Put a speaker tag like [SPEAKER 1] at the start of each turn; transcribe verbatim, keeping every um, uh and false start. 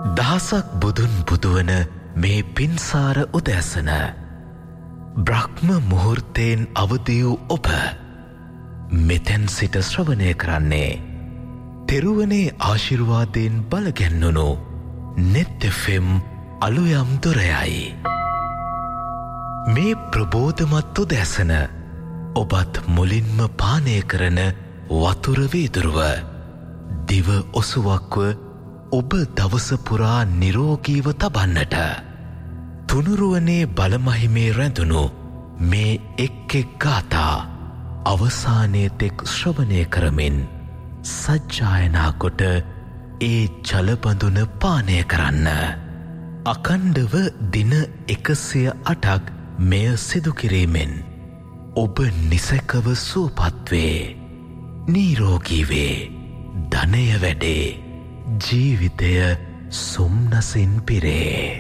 [SPEAKER 1] දහසක් බුදුන් බුදුවන මේ පින්සාර උදෑසන බ්‍රහ්ම මුහුර්තයෙන් අවදි වූ ඔබ මෙතැන් සිට ශ්‍රවණය කරන්නේ තෙරුවනේ ආශිර්වාදයෙන් බලගැන්වුණු නෙත් එෆ් එම් අලුයම් දොරයයි. මේ ප්‍රබෝධමත් උදෑසන ඔබත් මුලින්ම පානය කරන වතුර වීදුරුව දිව ඔසුවක්ව ඔබ දවස පුරා නිරෝගීව තබන්නට තුනුරුවනේ බලමහිමේ රැඳුණු මේ එක් එක් ගාථා අවසානයේ තෙක් ශ්‍රවණය කරමින් සජ්ජායනා කොට ඒ ජලබඳුන පානය කරන්න. අකණ්ඩව දින එකසිය අටක් මෙය සිදු කිරීමෙන් ඔබ නිසැකව සුවපත් වේ, නිරෝගී වේ, ධනය වැඩේ, ජීවිතය සොම්නසින් පිරේ.